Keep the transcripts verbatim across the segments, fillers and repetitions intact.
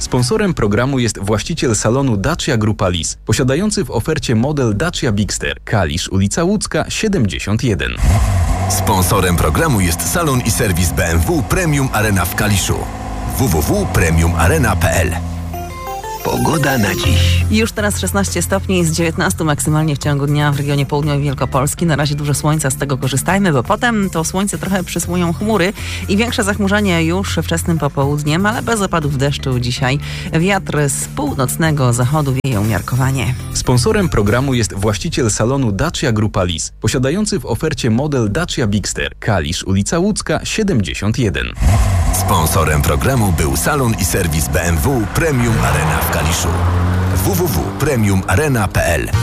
Sponsorem programu jest właściciel salonu Dacia Grupa Lis, posiadający w ofercie model Dacia Bigster, Kalisz, ulica Łódzka, siedemdziesiąt jeden. Sponsorem programu jest salon i serwis B M W Premium Arena w Kaliszu. w w w kropka premium arena kropka p l. Pogoda na dziś. Już teraz szesnaście stopni z dziewiętnastu maksymalnie w ciągu dnia w regionie południowym Wielkopolski. Na razie dużo słońca, z tego korzystajmy, bo potem to słońce trochę przysłują chmury i większe zachmurzenie już wczesnym popołudniem, ale bez opadów deszczu dzisiaj. Wiatr z północnego zachodu wieje umiarkowanie. Sponsorem programu jest właściciel salonu Dacia Grupa Lis, posiadający w ofercie model Dacia Bigster, Kalisz, ulica Łódzka, siedemdziesiąt jeden. Sponsorem programu był salon i serwis B M W Premium Arena w Kaliszu. w w w kropka premium arena kropka p l.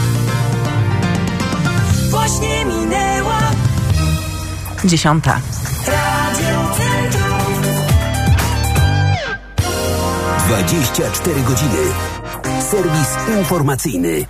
Właśnie minęła Dziesiąta. Radio Centrum. dwadzieścia cztery godziny. Serwis informacyjny.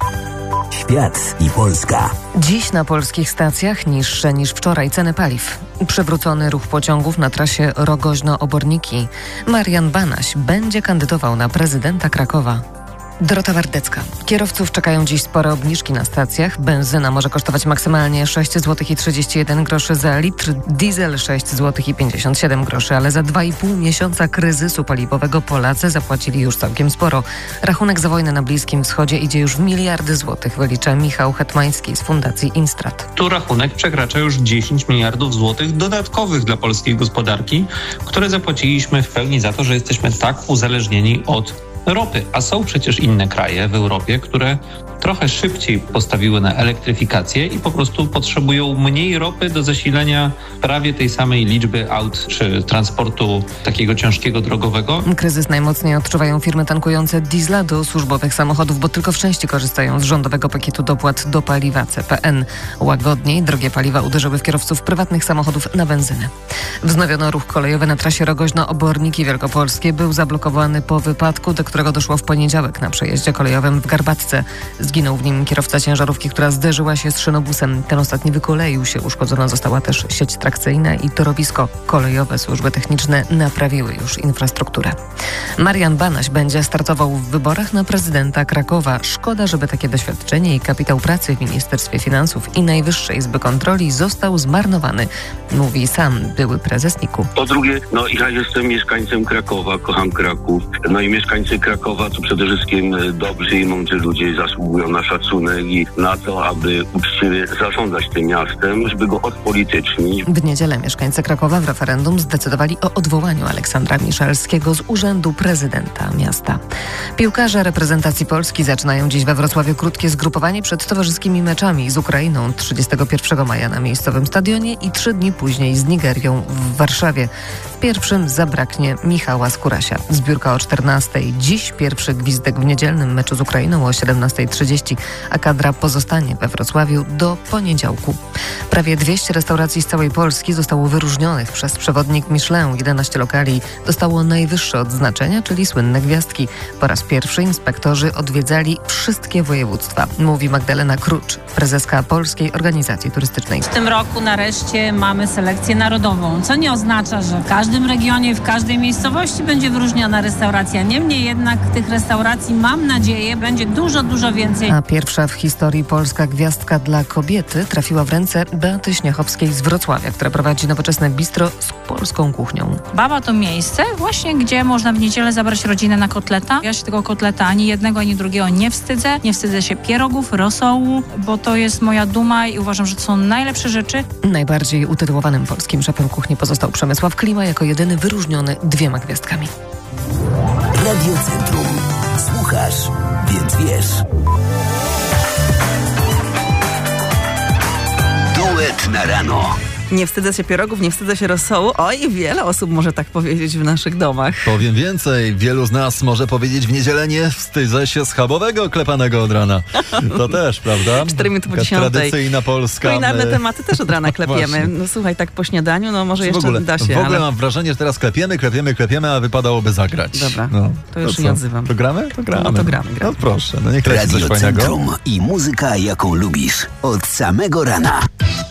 Świat i Polska. Dziś na polskich stacjach niższe niż wczoraj ceny paliw. Przywrócony ruch pociągów na trasie Rogoźno-Oborniki. Marian Banaś będzie kandydował na prezydenta Krakowa. Dorota Wardecka. Kierowców czekają dziś spore obniżki na stacjach. Benzyna może kosztować maksymalnie sześć złotych i trzydzieści jeden groszy za litr, diesel sześć złotych i pięćdziesiąt siedem groszy, ale za dwa i pół miesiąca kryzysu paliwowego Polacy zapłacili już całkiem sporo. Rachunek za wojnę na Bliskim Wschodzie idzie już w miliardy złotych, wylicza Michał Hetmański z Fundacji Instrat. Tu rachunek przekracza już dziesięć miliardów złotych dodatkowych dla polskiej gospodarki, które zapłaciliśmy w pełni za to, że jesteśmy tak uzależnieni od ropy, a są przecież inne kraje w Europie, które trochę szybciej postawiły na elektryfikację i po prostu potrzebują mniej ropy do zasilenia prawie tej samej liczby aut czy transportu takiego ciężkiego drogowego. Kryzys najmocniej odczuwają firmy tankujące diesla do służbowych samochodów, bo tylko w części korzystają z rządowego pakietu dopłat do paliwa C P N. Łagodniej drogie paliwa uderzyły w kierowców prywatnych samochodów na benzynę. Wznowiono ruch kolejowy na trasie Rogoźno-Oborniki Wielkopolskie. Był zablokowany po wypadku, do którego doszło w poniedziałek na przejeździe kolejowym w Garbatce. Zginął w nim kierowca ciężarówki, która zderzyła się z szynobusem. Ten ostatni wykoleił się. Uszkodzona została też sieć trakcyjna i torowisko kolejowe. Służby techniczne naprawiły już infrastrukturę. Marian Banaś będzie startował w wyborach na prezydenta Krakowa. Szkoda, żeby takie doświadczenie i kapitał pracy w Ministerstwie Finansów i Najwyższej Izby Kontroli został zmarnowany, mówi sam były prezes N I K-u. Po drugie, no ja jestem mieszkańcem Krakowa, kocham Kraków. No i mieszkańcy Krakowa to przede wszystkim dobrzy i mądrzy ludzie, zasługują na szacunek i na to, aby uczciwie zarządzać tym miastem, żeby go odpolitycznić. W niedzielę mieszkańcy Krakowa w referendum zdecydowali o odwołaniu Aleksandra Miszalskiego z urzędu prezydenta miasta. Piłkarze reprezentacji Polski zaczynają dziś we Wrocławiu krótkie zgrupowanie przed towarzyskimi meczami z Ukrainą trzydziestego pierwszego maja na miejscowym stadionie i trzy dni później z Nigerią w Warszawie. W pierwszym zabraknie Michała Skórasia. Zbiórka o czternastej. Dziś pierwszy gwizdek w niedzielnym meczu z Ukrainą o siedemnastej trzydzieści, a kadra pozostanie we Wrocławiu do poniedziałku. Prawie dwieście restauracji z całej Polski zostało wyróżnionych przez przewodnik Michelin. jedenaście lokali dostało najwyższe odznaczenia, czyli słynne gwiazdki. Po raz pierwszy inspektorzy odwiedzali wszystkie województwa, mówi Magdalena Krucz, prezeska Polskiej Organizacji Turystycznej. W tym roku nareszcie mamy selekcję narodową, co nie oznacza, że w każdym regionie, w każdej miejscowości będzie wyróżniona restauracja. Niemniej jednak tych restauracji, mam nadzieję, będzie dużo, dużo więcej. A pierwsza w historii polska gwiazdka dla kobiety trafiła w ręce Beaty Śniechowskiej z Wrocławia, która prowadzi nowoczesne bistro z polską kuchnią. Baba to miejsce właśnie, gdzie można w niedzielę zabrać rodzinę na kotleta. Ja się tego kotleta ani jednego, ani drugiego nie wstydzę. Nie wstydzę się pierogów, rosołu, bo to jest moja duma i uważam, że to są najlepsze rzeczy. Najbardziej utytułowanym polskim szefem kuchni pozostał Przemysław Klima, jako jedyny wyróżniony dwiema gwiazdkami. Radio Centrum. Słuchasz, więc wiesz. Duet na rano. Nie wstydzę się pierogów, nie wstydzę się rosołu. Oj, wiele osób może tak powiedzieć w naszych domach. Powiem więcej, wielu z nas może powiedzieć w niedzielę: nie wstydzę się schabowego klepanego od rana. To też, prawda? cztery minuty po dziesiątej. Tradycyjna polska. Kulinarne tematy też od rana klepiemy. No słuchaj, tak po śniadaniu, no może jeszcze w ogóle, da się. W ogóle ale... mam wrażenie, że teraz klepiemy, klepiemy, klepiemy, a wypadałoby zagrać. Dobra, no, to już to nie odzywam. To gramy? To gramy. No to gramy, gramy. No proszę, no niech leci coś Radio fajnego. Centrum i muzyka, jaką lubisz. Od samego rana.